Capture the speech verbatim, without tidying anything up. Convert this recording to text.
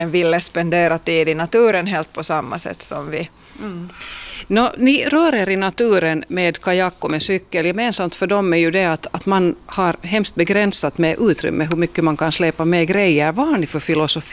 ville spendera tid i naturen helt på samma sätt som vi. Mm. No, ni rör er i naturen med kajak och med cykel. Gemensamt för dem är ju det att, att man har hemskt begränsat med utrymme hur mycket man kan släpa med grejer. Vad har ni för filosofi